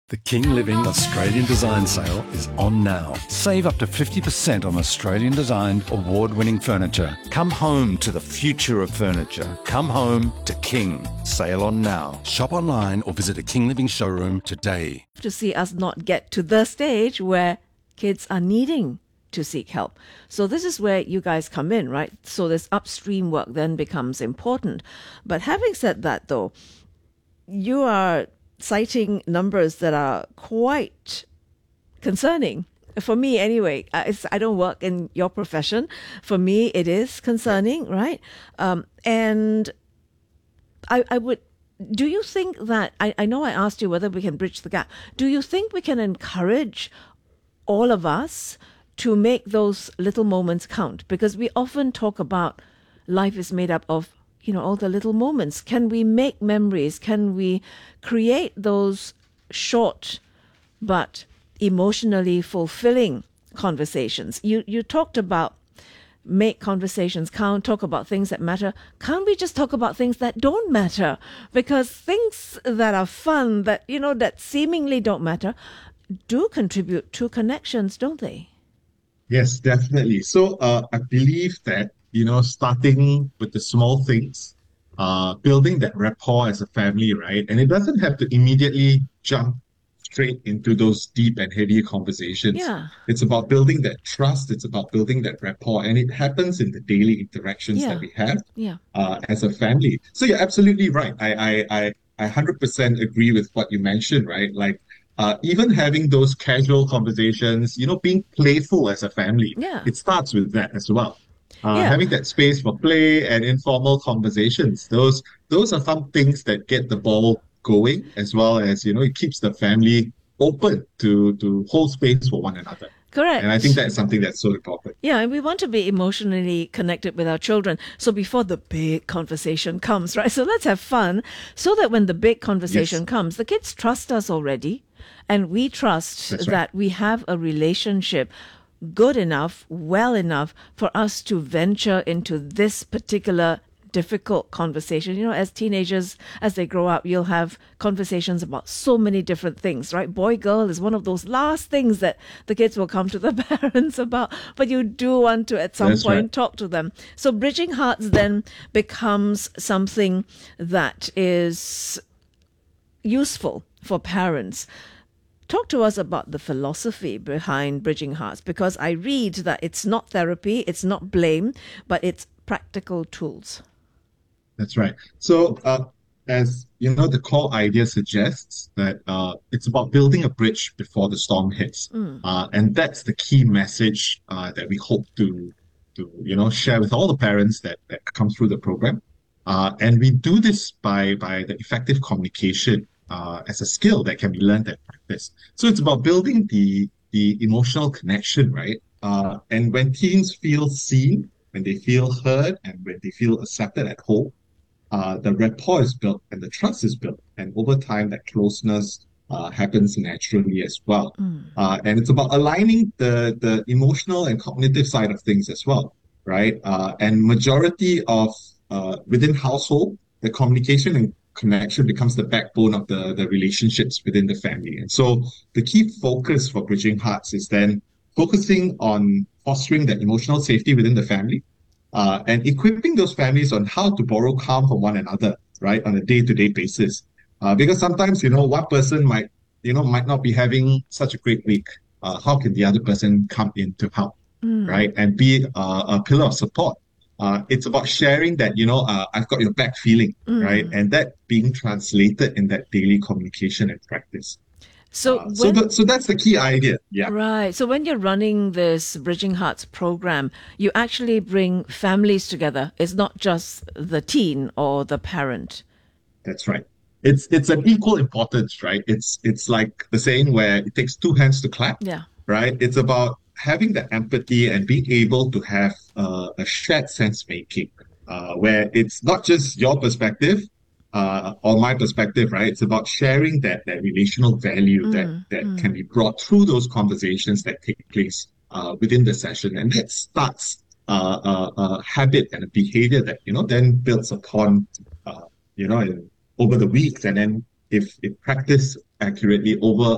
The King Living Australian Design Sale is on now. Save up to 50% on Australian designed award-winning furniture. Come home to the future of furniture. Come home to King. Sale on now. Shop online or visit a King Living showroom today. To see us not get to the stage where kids are needing to seek help. So this is where you guys come in, right? So this upstream work then becomes important. But having said that, though, you are citing numbers that are quite concerning. For me, anyway, I don't work in your profession. For me, it is concerning, right? And I would... Do you think that... I know I asked you whether we can bridge the gap. Do you think we can encourage all of us to make those little moments count? Because we often talk about life is made up of all the little moments. Can we make memories? Can we create those short but emotionally fulfilling conversations? You talked about make conversations count, talk about things that matter. Can't we just talk about things that don't matter? Because things that are fun, that that seemingly don't matter, do contribute to connections, don't they? Yes, definitely. So I believe that starting with the small things, building that rapport as a family, right? And it doesn't have to immediately jump straight into those deep and heavy conversations. Yeah. It's about building that trust. It's about building that rapport. And it happens in the daily interactions that we have as a family. So you're absolutely right. I 100% agree with what you mentioned, right? Like, even having those casual conversations, being playful as a family, it starts with that as well. Having that space for play and informal conversations, those are some things that get the ball going, as well as, it keeps the family open to hold space for one another. Correct. And I think that's something that's so important. Yeah, and we want to be emotionally connected with our children. So before the big conversation comes, right? So let's have fun so that when the big conversation comes, the kids trust us already. And we trust that we have a relationship good enough, well enough for us to venture into this particular difficult conversation. As teenagers, as they grow up, you'll have conversations about so many different things, right? Boy, girl is one of those last things that the kids will come to the parents about, but you do want to at some point talk to them. So Bridging Hearts then becomes something that is useful for parents. Talk to us about the philosophy behind Bridging Hearts, because I read that it's not therapy, it's not blame, but it's practical tools. That's right. So, as the core idea suggests that it's about building a bridge before the storm hits, and that's the key message that we hope to share with all the parents that come through the program. And we do this by the effective communication as a skill that can be learned at practice. So it's about building the emotional connection, right? And when teens feel seen, when they feel heard, and when they feel accepted at home, the rapport is built and the trust is built. And over time, that closeness happens naturally as well. And it's about aligning the emotional and cognitive side of things as well, right? And majority of within household, the communication and connection becomes the backbone of the relationships within the family. And so the key focus for Bridging Hearts is then focusing on fostering that emotional safety within the family, and equipping those families on how to borrow calm from one another, right, on a day-to-day basis. Because sometimes, one person might not be having such a great week. How can the other person come in to help, right, and be a pillar of support? It's about sharing that, I've got your back feeling, right? And that being translated in that daily communication and practice. So that's the key idea. Yeah. Right. So when you're running this Bridging Hearts program, you actually bring families together. It's not just the teen or the parent. That's right. It's an equal importance, right? It's like the saying where it takes two hands to clap. Yeah. Right. It's about having the empathy and being able to have a shared sense making, where it's not just your perspective or my perspective, right? It's about sharing that relational value that can be brought through those conversations that take place within the session. And that starts a habit and a behavior that, then builds upon, over the weeks. And then if practiced accurately over